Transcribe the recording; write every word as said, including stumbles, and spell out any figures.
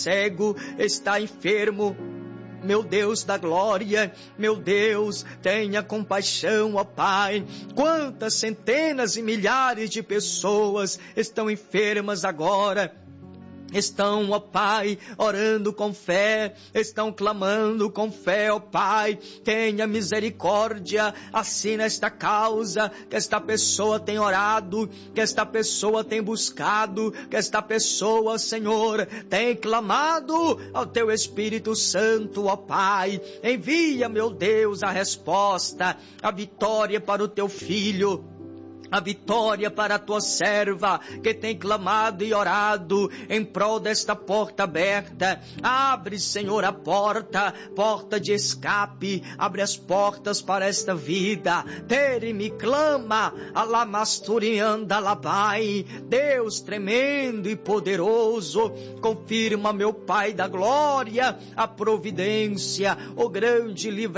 cego, está enfermo. Meu Deus da glória, meu Deus, tenha compaixão, ó Pai. Quantas centenas e milhares de pessoas estão enfermas agora. Estão, ó Pai, orando com fé, estão clamando com fé, ó Pai, tenha misericórdia, assim nesta causa, que esta pessoa tem orado, que esta pessoa tem buscado, que esta pessoa, Senhor, tem clamado ao Teu Espírito Santo, ó Pai. Envia, meu Deus, a resposta, a vitória para o Teu Filho, a vitória para a tua serva, que tem clamado e orado em prol desta porta aberta. Abre, Senhor, a porta, porta de escape, abre as portas para esta vida. Tere-me, clama, alamasturianda labai. Deus tremendo e poderoso, confirma, meu Pai da glória, a providência, o grande livramento